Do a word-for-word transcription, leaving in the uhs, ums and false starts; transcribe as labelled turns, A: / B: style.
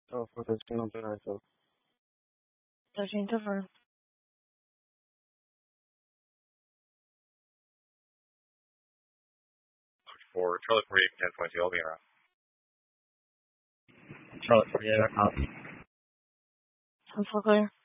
A: Oh, for thirteen on tonight, so.
B: thirteen to first.
C: For Charlotte forty-eight, ten point two, I'll be around.
D: Charlotte forty-eight, I copy.
B: ten four clear.